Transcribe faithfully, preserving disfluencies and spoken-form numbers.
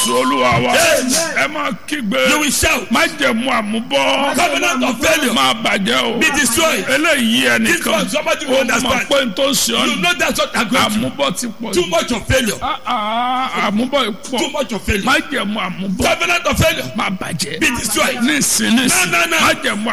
Jésù Olúwa wa. Ẹ máa kígbe. You will shout. Májẹ̀mú àmúbọ́. Covenant of failure. Máa bàjẹ́ o. Be destroyed. Eléyìí This ẹnìkan. one somebody will Ó mọ̀ understand. pé n tó ṣe ọ́ You ni. know that's what I'm going through. Àmúbọ́ ti pọ̀ Too jù. much of failure. Ah, ah, Àmúbọ́ pọ̀. Too much of failure. Májẹ̀mú àmúbọ́. Covenant of failure. Máa bàjẹ́. Be destroyed. Nísìn nísìn. No, no, no. Májẹ̀mú